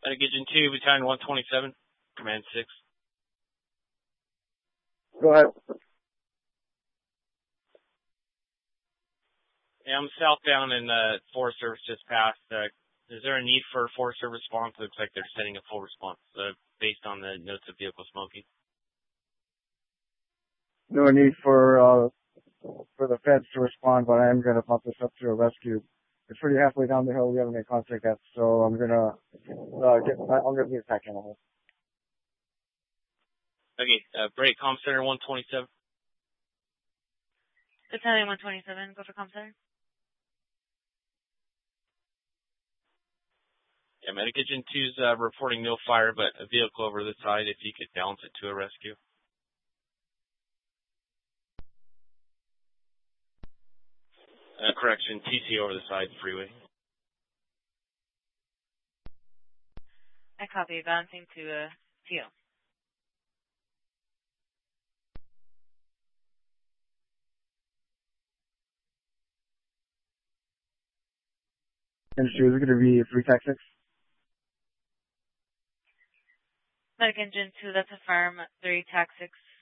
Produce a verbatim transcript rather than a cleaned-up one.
Medication two, Battalion one twenty-seven, Command six. Go ahead. Yeah, I'm southbound and uh, Forest Service just passed. Uh, is there a need for a Forest Service response? Looks like they're sending a full response uh, based on the notes of vehicle smoking. No need for uh, for the feds to respond, but I am going to pump this up to a rescue. It's pretty halfway down the hill. We haven't made contact yet, so I'm going to uh, get. I'm going to be a pack animal. Okay, uh, break comm center one twenty-seven. Battalion one twenty-seven, go for comm center. Yeah, Medication two's uh, reporting no fire, but a vehicle over the side. If you could balance it to a rescue. Uh, correction, T C over the side, freeway. I copy, balancing to a T O. Industry, is it going to be three tac six? Medic Engine two, that's a firm, three, tac six,